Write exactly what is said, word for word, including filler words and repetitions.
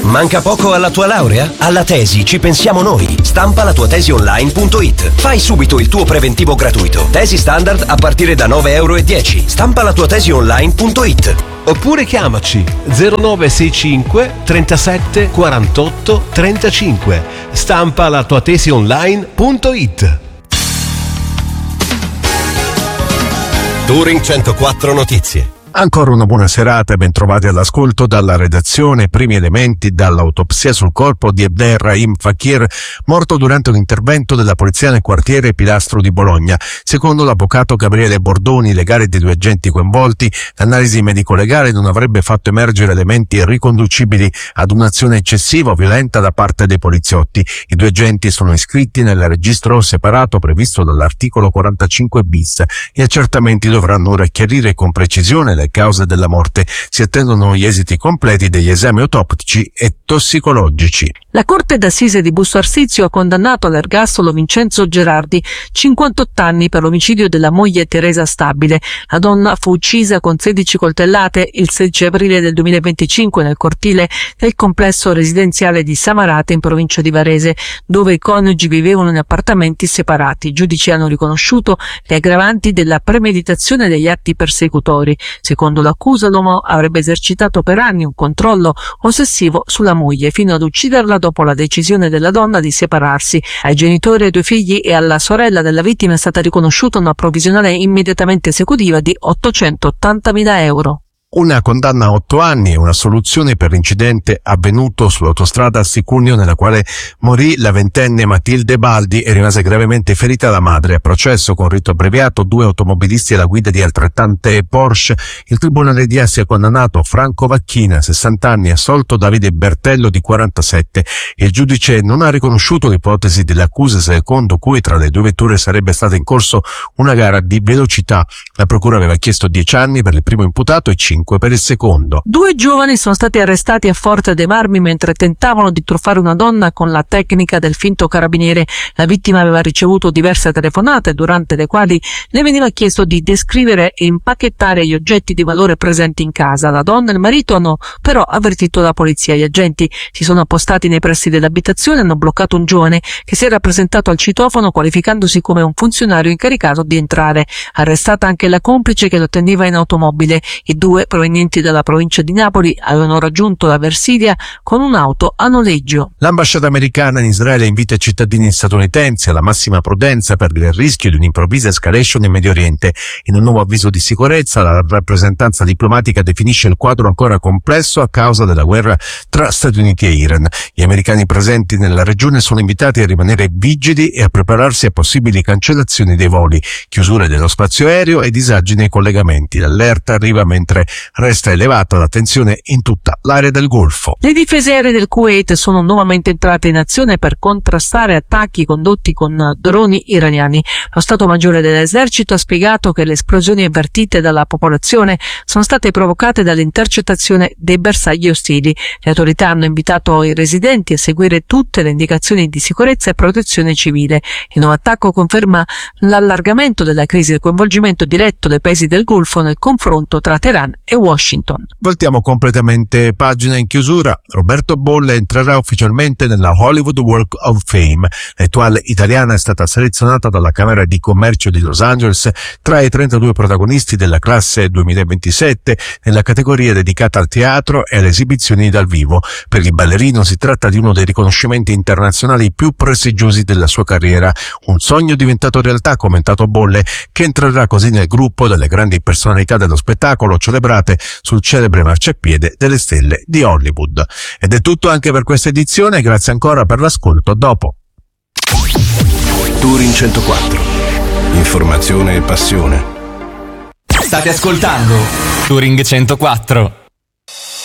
Manca poco alla tua laurea? Alla tesi ci pensiamo noi. Stampa la tua tesi online punto it. Fai subito il tuo preventivo gratuito. Tesi standard a partire da nove e dieci euro. Stampa la tua tesi online punto it. Oppure chiamaci zero nove sei cinque trentasette quarantotto trentacinque. Stampa la tua tesi online punto it. Touring centoquattro Notizie. Ancora una buona serata e ben trovati all'ascolto dalla redazione. Primi elementi dall'autopsia sul corpo di Abderrahim Fakir, morto durante un intervento della polizia nel quartiere Pilastro di Bologna. Secondo l'avvocato Gabriele Bordoni, legale dei due agenti coinvolti, l'analisi medico-legale non avrebbe fatto emergere elementi riconducibili ad un'azione eccessiva o violenta da parte dei poliziotti. I due agenti sono iscritti nel registro separato previsto dall'articolo quarantacinque bis. Gli accertamenti dovranno ora chiarire con precisione le cause della morte. Si attendono gli esiti completi degli esami autoptici e tossicologici. La Corte d'Assise di Busto Arsizio ha condannato all'ergastolo Vincenzo Gerardi, cinquantotto anni, per l'omicidio della moglie Teresa Stabile. La donna fu uccisa con sedici coltellate il sedici aprile del duemilaventicinque nel cortile del complesso residenziale di Samarate in provincia di Varese, dove i coniugi vivevano in appartamenti separati. I giudici hanno riconosciuto le aggravanti della premeditazione degli atti persecutori. Secondo l'accusa, l'uomo avrebbe esercitato per anni un controllo ossessivo sulla moglie fino ad ucciderla dopo la decisione della donna di separarsi. Ai genitori, ai due figli e alla sorella della vittima è stata riconosciuta una provvisionale immediatamente esecutiva di ottocentottantamila euro. Una condanna a otto anni e una soluzione per l'incidente avvenuto sull'autostrada Sicunio, nella quale morì la ventenne Matilde Baldi e rimase gravemente ferita la madre. A processo con rito abbreviato due automobilisti alla guida di altrettante Porsche. Il tribunale di Asti ha condannato Franco Vacchina, sessanta anni, e assolto Davide Bertello, di quarantasette. Il giudice non ha riconosciuto l'ipotesi dell'accusa secondo cui tra le due vetture sarebbe stata in corso una gara di velocità. La procura aveva chiesto dieci anni per il primo imputato e cinque per il secondo. Due giovani sono stati arrestati a Forte dei Marmi mentre tentavano di truffare una donna con la tecnica del finto carabiniere. La vittima aveva ricevuto diverse telefonate, durante le quali le veniva chiesto di descrivere e impacchettare gli oggetti di valore presenti in casa. La donna e il marito hanno però avvertito la polizia. Gli agenti si sono appostati nei pressi dell'abitazione e hanno bloccato un giovane che si era presentato al citofono qualificandosi come un funzionario incaricato di entrare. Arrestata anche la complice che lo attendeva in automobile. I due, provenienti dalla provincia di Napoli, avevano raggiunto la Versilia con un'auto a noleggio. L'ambasciata americana in Israele invita i cittadini statunitensi alla massima prudenza per il rischio di un'improvvisa escalation in Medio Oriente. In un nuovo avviso di sicurezza, la rappresentanza diplomatica definisce il quadro ancora complesso a causa della guerra tra Stati Uniti e Iran. Gli americani presenti nella regione sono invitati a rimanere vigili e a prepararsi a possibili cancellazioni dei voli, chiusure dello spazio aereo e disagi nei collegamenti. L'allerta arriva mentre resta elevata la tensione in tutta l'area del Golfo. Le difese aeree del Kuwait sono nuovamente entrate in azione per contrastare attacchi condotti con droni iraniani. Lo Stato Maggiore dell'Esercito ha spiegato che le esplosioni avvertite dalla popolazione sono state provocate dall'intercettazione dei bersagli ostili. Le autorità hanno invitato i residenti a seguire tutte le indicazioni di sicurezza e protezione civile. Il nuovo attacco conferma l'allargamento della crisi e il coinvolgimento diretto dei paesi del Golfo nel confronto tra Teheran e Washington. Voltiamo completamente pagina in chiusura. Roberto Bolle entrerà ufficialmente nella Hollywood Walk of Fame. L'attuale italiana è stata selezionata dalla Camera di Commercio di Los Angeles tra i trentadue protagonisti della classe duemilaventisette nella categoria dedicata al teatro e alle esibizioni dal vivo. Per il ballerino si tratta di uno dei riconoscimenti internazionali più prestigiosi della sua carriera. Un sogno diventato realtà, ha commentato Bolle, che entrerà così nel gruppo delle grandi personalità dello spettacolo celebrate sul celebre marciapiede delle stelle di Hollywood. Ed è tutto anche per questa edizione, grazie ancora per l'ascolto. Dopo Touring centoquattro, informazione e passione. State ascoltando Touring centoquattro.